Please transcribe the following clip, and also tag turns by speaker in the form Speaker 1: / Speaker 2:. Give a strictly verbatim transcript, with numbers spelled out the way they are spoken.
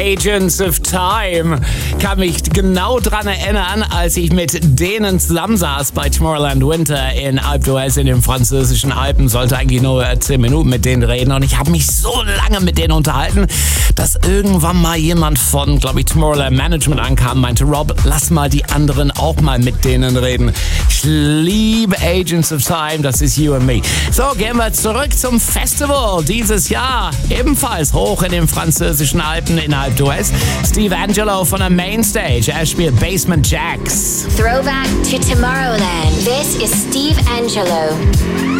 Speaker 1: Agents of Time. Kann mich genau dran erinnern, als ich mit denen zusammensaß bei Tomorrowland Winter in Alpe d'Huez in den französischen Alpen. Sollte eigentlich nur zehn Minuten mit denen reden und ich habe mich so lange mit denen unterhalten, dass irgendwann mal jemand von, glaube ich, Tomorrowland Management ankam und meinte, Rob, lass mal die anderen auch mal mit denen reden. Ich liebe Agents of Time, das ist You and Me. So, gehen wir zurück zum Festival dieses Jahr. Ebenfalls hoch in den französischen Alpen in Alpe d'Huez. Steve Angello von der Mainstage. Er spielt Basement Jaxx.
Speaker 2: Throwback to Tomorrowland. This is Steve Angello.